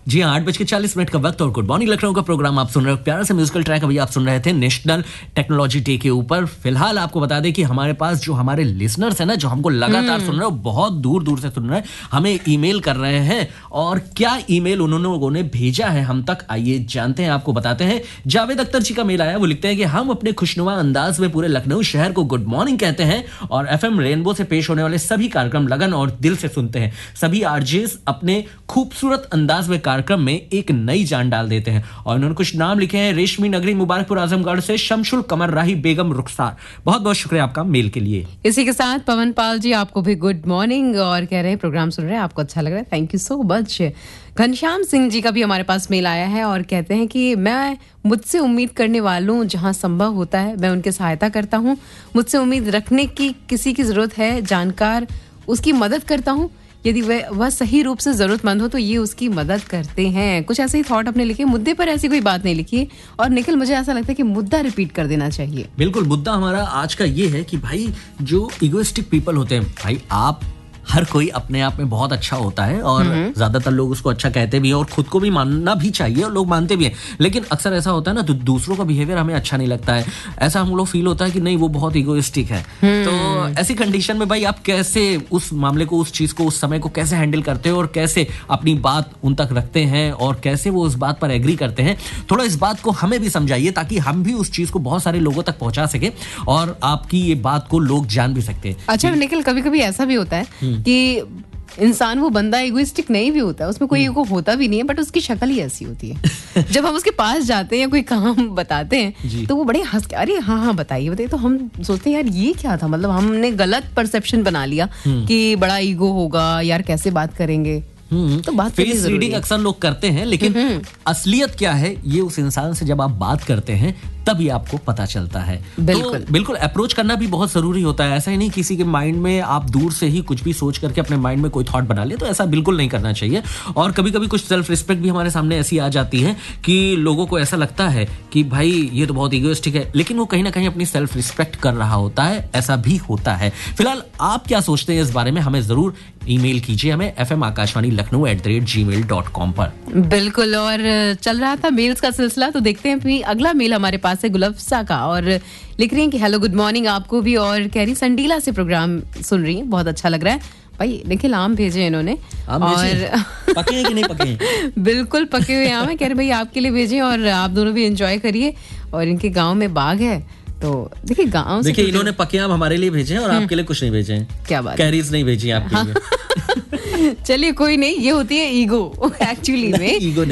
जी हाँ, 8:40 का वक्त और गुड मॉर्निंग लखनऊ का प्रोग्राम आप सुन रहे हो। प्यारा सा म्यूजिकल ट्रैक अभी आप सुन रहे थे नेशनल टेक्नोलॉजी डे के ऊपर। फिलहाल आपको बता दें कि हमारे पास जो हमारे लिसनर्स हैं ना, जो हमको लगातार सुन रहे हो, बहुत दूर दूर से सुन रहे हैं, हमें ईमेल कर रहे हैं। और क्या ईमेल उन्होंने लोगों ने भेजा है हम तक, आइए जानते हैं, आपको बताते हैं। जावेद अख्तर जी का मेल आया। वो लिखते हैं कि हम अपने खुशनुमा अंदाज में पूरे लखनऊ शहर को गुड मॉर्निंग कहते हैं और एफएम रेनबो से पेश होने वाले सभी कार्यक्रम लगन और दिल से सुनते हैं। सभी आरजेस अपने खूबसूरत अंदाज में कार्यक्रम में एक नई जान डाल देते हैं। और उन्होंने कुछ नाम लिखे हैं। रेशमी नगरी मुबारकपुर आजमगढ़ से शमशुल कमर राही बेगम रुखसार, बहुत बहुत शुक्रिया आपका मेल के लिए। इसी के साथ पवन पाल जी, आपको भी गुड मॉर्निंग और कह रहे हैं प्रोग्राम सुन रहे हैं, आपको अच्छा लग रहा है, thank you so much. Ghanshyam Singh ji का भी हमारे पास मेल आया है और कहते हैं कि मैं मुझसे उम्मीद करने वालों जहां संभव होता है मैं उनकी सहायता करता हूं। मुझसे उम्मीद रखने की किसी की जरूरत है, जानकार उसकी मदद करता हूं। यदि वह सही रूप से जरूरतमंद हो तो ये उसकी मदद करते हैं। कुछ ऐसे ही थॉट अपने लिखे। मुद्दे पर ऐसी कोई बात नहीं लिखी। और निखिल, मुझे ऐसा लगता है कि मुद्दा रिपीट कर देना चाहिए। बिल्कुल, मुद्दा हमारा आज का ये है कि भाई जो इगोइस्टिक पीपल होते हैं, भाई आप हर कोई अपने आप में बहुत अच्छा होता है और ज्यादातर लोग उसको अच्छा कहते भी हैं और खुद को भी मानना भी चाहिए और लोग मानते भी हैं। लेकिन अक्सर ऐसा होता है ना, तो दूसरों का बिहेवियर हमें अच्छा नहीं लगता है। ऐसा हम लोग फील होता है कि नहीं, वो बहुत इगोइस्टिक है। तो ऐसी कंडीशन में भाई आप कैसे उस मामले को, उस चीज को, उस समय को कैसे हैंडल करते हो और कैसे अपनी बात उन तक रखते हैं और कैसे वो उस बात पर एग्री करते हैं, थोड़ा इस बात को हमें भी समझाइए ताकि हम भी उस चीज को बहुत सारे लोगों तक पहुंचा सके और आपकी ये बात को लोग जान भी सकते हैं। अच्छा निखिल, कभी कभी ऐसा भी होता है कि इंसान, वो बंदा इगोइस्टिक नहीं भी होता है, उसमें कोई ईगो होता भी नहीं है, बट उसकी शक्ल ही ऐसी होती है। जब हम उसके पास जाते हैं या कोई काम बताते हैं तो वो बड़े हंस के, अरे हाँ बताइए, तो हम सोचते हैं यार ये क्या था, मतलब हमने गलत परसेप्शन बना लिया कि बड़ा ईगो होगा यार, कैसे बात करेंगे। तो बात फेस रीडिंग अक्सर लोग करते हैं, लेकिन असलियत क्या है ये उस इंसान से जब आप बात करते हैं तभी आपको पता चलता है। बिल्कुल अप्रोच करना भी बहुत जरूरी होता है। ऐसा ही नहीं किसी के माइंड में आप दूर से ही कुछ भी सोच करके अपने माइंड में कोई थॉट बना ले, तो ऐसा बिल्कुल नहीं करना चाहिए। और कभी कभी कुछ सेल्फ रिस्पेक्ट भी हमारे सामने ऐसी आ जाती है कि लोगों को ऐसा लगता है कि भाई ये तो बहुत इगोइस्टिक है, लेकिन वो कहीं ना कहीं अपनी सेल्फ रिस्पेक्ट कर रहा होता है। ऐसा भी होता है। फिलहाल आप क्या सोचते हैं इस बारे में, हमें जरूर ईमेल कीजिए हमें fmakashvani.lakhnaou@gmail.com पर। बिल्कुल। और चल रहा था मेल्स का सिलसिला, तो देखते हैं फिर अगला मेल हमारे पास है गुलफ्सा का, और लिख रही हैं कि हेलो गुड मॉर्निंग आपको भी, और कह रही संडीला से प्रोग्राम सुन रही हैं, बहुत अच्छा लग रहा है। भाई निखिल, आम भेजे इन्होंने, और पके हैं कि नहीं पके हैं? बिल्कुल पके हुए आम है। कह रहे भाई आपके लिए भेजे और आप दोनों भी एंजॉय करिए। और इनके गाँव में बाग है, तो देखिए गाँव से, देखिए इन्होंने पके आम हमारे लिए भेजे हैं और आपके लिए कुछ नहीं भेजे हैं। क्या बात, कैरीज नहीं भेजी आपके लिए। चलिए कोई नहीं, ये होती है ईगो एक्चुअली में।